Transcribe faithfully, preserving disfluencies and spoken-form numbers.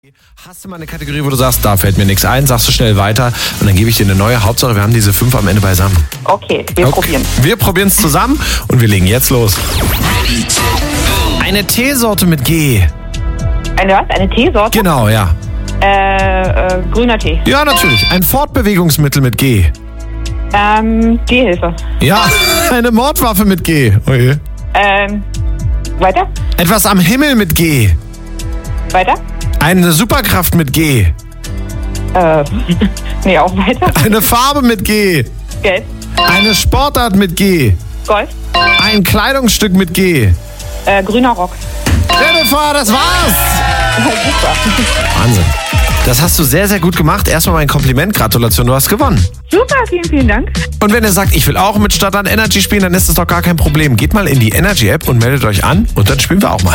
Hast du mal eine Kategorie, wo du sagst, da fällt mir nichts ein, sagst du schnell weiter und dann gebe ich dir eine neue. Hauptsache, wir haben diese fünf am Ende beisammen. Okay, wir Okay. probieren. Wir probieren es zusammen und wir legen jetzt los. Eine Teesorte mit G. Eine was? Eine Teesorte? Genau, ja. Äh, äh, grüner Tee. Ja, natürlich. Ein Fortbewegungsmittel mit G. Ähm, Gehhilfe. Ja, eine Mordwaffe mit G. Oje. Ähm, weiter? Etwas am Himmel mit G. Weiter? Eine Superkraft mit G. Äh, nee, auch weiter. Eine Farbe mit G. Gelb. Eine Sportart mit G. Golf. Ein Kleidungsstück mit G. Äh, grüner Rock. Jennifer, das war's! Super. Wahnsinn. Das hast du sehr, sehr gut gemacht. Erstmal mein Kompliment. Gratulation, du hast gewonnen. Super, vielen, vielen Dank. Und wenn ihr sagt, ich will auch mit Stadtland Energy spielen, dann ist das doch gar kein Problem. Geht mal in die Energy-App und meldet euch an und dann spielen wir auch mal.